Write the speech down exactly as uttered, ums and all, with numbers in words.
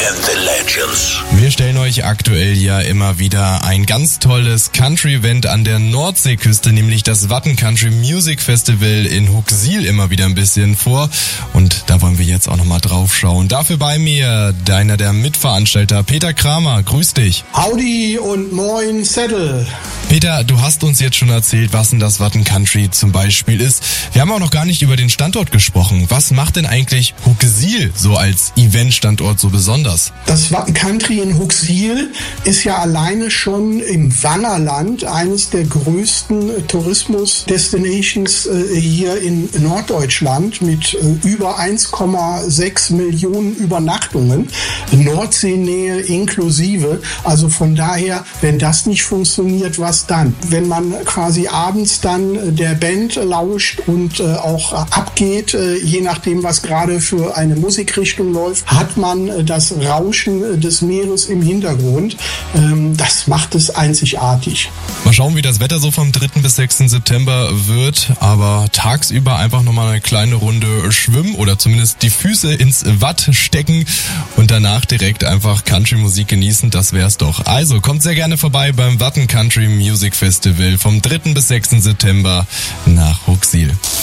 and the Legends. Wir stellen euch aktuell ja immer wieder ein ganz tolles Country-Event an der Nordseeküste, nämlich das Watten Country Music Festival in Huxil immer wieder ein bisschen vor. Und da wollen wir jetzt auch nochmal drauf schauen. Dafür bei mir einer der Mitveranstalter, Peter Kramer. Grüß dich. Howdy und moin, Settle. Peter, du hast uns jetzt schon erzählt, was denn das Watten Country zum Beispiel ist. Wir haben auch noch gar nicht über den Standort gesprochen. Was macht denn eigentlich Huxil so als Eventstandort so besonders? Das Watten Country in Huxil ist ja alleine schon im Wannerland eines der größten Tourismus-Destinations äh, hier in Norddeutschland mit äh, über eins Komma sechs Millionen Übernachtungen, Nordseenähe inklusive. Also von daher, wenn das nicht funktioniert, was dann? Wenn man quasi abends dann der Band lauscht und äh, auch abgeht, äh, je nachdem, was gerade für eine Musikrichtung läuft, hat man äh, das Rauschen des Meeres im Hintergrund. Ähm, das macht es einzigartig. Mal schauen, wie das Wetter so vom dritten bis sechsten September wird, aber tagsüber einfach nochmal eine kleine Runde schwimmen oder zumindest die Füße ins Watt stecken und danach direkt einfach Country-Musik genießen, das wär's doch. Also kommt sehr gerne vorbei beim Watten Country Music Festival vom dritten bis sechsten September nach Huxil.